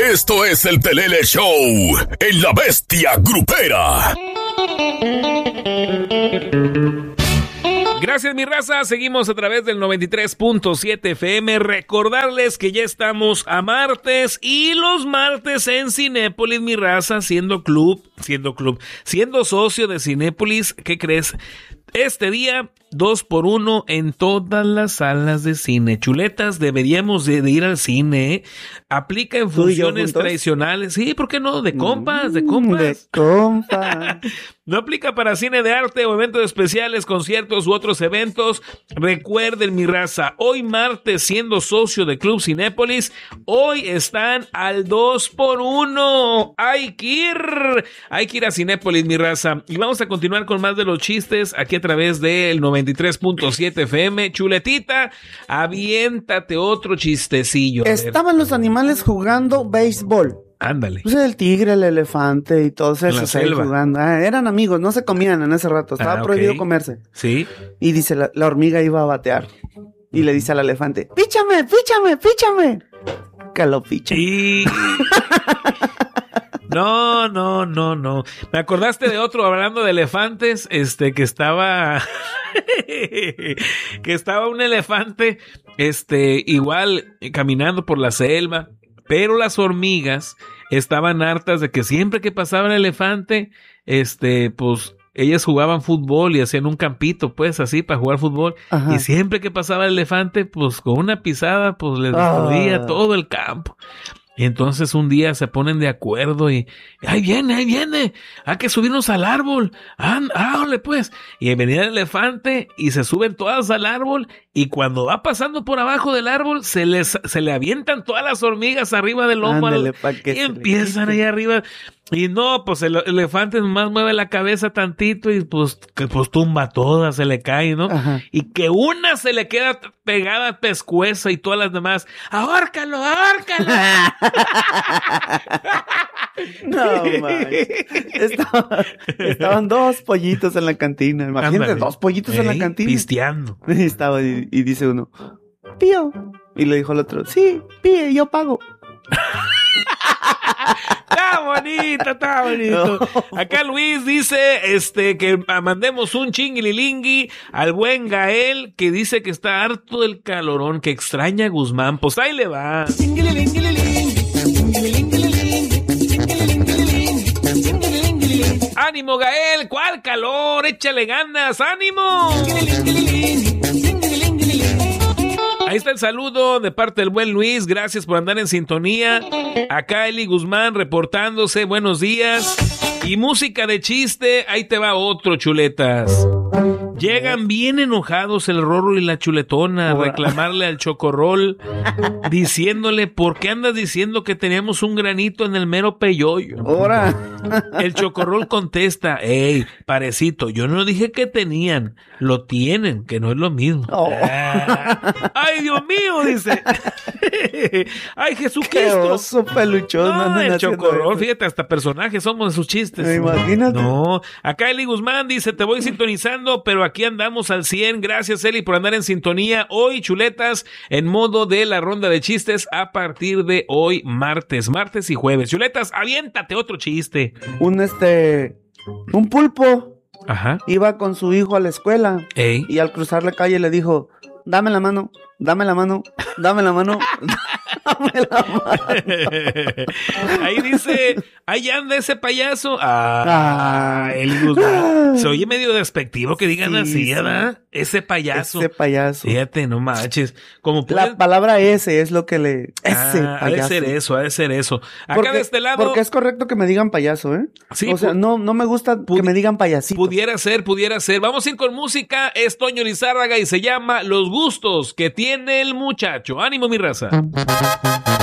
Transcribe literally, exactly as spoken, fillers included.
Esto es el Pelele Show en La Bestia Grupera. Gracias, mi raza. Seguimos a través del noventa y tres punto siete F M. Recordarles que ya estamos a martes y los martes en Cinépolis, mi raza, siendo club, siendo club, siendo socio de Cinépolis, ¿qué crees? Este día, dos por uno en todas las salas de cine. Chuletas, deberíamos de, de ir al cine, ¿eh? Aplica en funciones tradicionales. Sí, ¿por qué no? De compas, de compas. De compas. No aplica para cine de arte o eventos especiales, conciertos u otros eventos. Recuerden, mi raza, hoy martes, siendo socio de Club Cinépolis, hoy están al dos por uno. Hay que ir, hay que ir a Cinépolis, mi raza. Y vamos a continuar con más de los chistes aquí a través del noventa y tres punto siete F M. Chuletita, aviéntate otro chistecillo. Estaban los animales jugando béisbol. Ándale. Pues el tigre, el elefante y todos En la esos ahí selva. jugando. Ah, eran amigos, no se comían en ese rato. Estaba Ah, prohibido ok. comerse. Sí. Y dice, la, la hormiga iba a batear. Y le dice al elefante, píchame, píchame, píchame. Que lo picha. Y... No, no, no, no. Me acordaste de otro hablando de elefantes, este, que estaba, que estaba un elefante, este, igual caminando por la selva, pero las hormigas estaban hartas de que siempre que pasaba el elefante, este, pues, ellas jugaban fútbol y hacían un campito, pues, así, para jugar fútbol. Ajá. Y siempre que pasaba el elefante, pues, con una pisada, pues, les destruía Ah. todo el campo. Y entonces un día se ponen de acuerdo y ¡ahí viene, ahí viene! ¡Hay que subirnos al árbol! ¡Ah, ¡Áole, pues! Y venía el elefante y se suben todas al árbol y cuando va pasando por abajo del árbol se les se le avientan todas las hormigas arriba del lomo al- Ándale, pa' que y se le empiezan quite. ahí arriba. Y no, pues el elefante nomás mueve la cabeza tantito y pues, que pues tumba todas, se le cae, ¿no? Ajá. Y que una se le queda pegada al pescuezo y todas las demás, ¡ahórcalo, ahórcalo! No, man. Estaba- estaban dos pollitos en la cantina. Imagínate, Ándale. dos pollitos en la Ey, cantina. pisteando. Y estaba y, y dice uno, pío. Y le dijo el otro, sí, píe, yo pago. Está bonito, está bonito. No. Acá Luis dice este que mandemos un chinguililingui al buen Gael, que dice que está harto del calorón, que extraña a Guzmán. Pues ahí le va. ¡Ánimo, Gael! ¿Cuál calor? ¡Échale ganas! ¡Ánimo! Ahí está el saludo de parte del buen Luis. Gracias por andar en sintonía. Acá Eli Guzmán reportándose. Buenos días. Y música de chiste. Ahí te va otro, chuletas. Llegan bien enojados el Rorro y la Chuletona a reclamarle al Chocorrol, diciéndole, ¿por qué andas diciendo que teníamos un granito en el mero peyoyo? Ahora. El Chocorrol contesta, ey, parecito, yo no dije que tenían, lo tienen, que no es lo mismo. Oh. Ah, ay, Dios mío, dice. Ay, Qué Jesucristo. oso peluchón. No, andan el haciendo Chocorrol, eso. fíjate, hasta personajes somos de sus chistes. Imagínate. No, acá Eli Guzmán dice, te voy sintonizando, pero aquí andamos al cien. Gracias, Eli, por andar en sintonía. Hoy, chuletas, en modo de la ronda de chistes a partir de hoy, martes, martes y jueves. Chuletas, aviéntate otro chiste. Un este, un pulpo Ajá. iba con su hijo a la escuela Ey. y al cruzar la calle le dijo, dame la mano, dame la mano, dame la mano, dame la mano. Ahí dice, ahí anda ese payaso. Ah, Ah. Eli Guzmán. Se oye medio despectivo que digan Sí, así, sí. ¿verdad? Ese payaso. Ese payaso. Fíjate, no manches. Como La pueden- palabra ese es lo que le... Ese Ah, ha de payaso. ser eso, ha de ser eso. Acá Porque, de este lado, porque es correcto que me digan payaso, ¿eh? Sí, o sea, pu- no, no me gusta que me digan payasito. pudiera ser, pudiera ser. Vamos a ir con música. Es Toño Lizárraga y se llama Los gustos que tiene el muchacho. Ánimo, mi raza.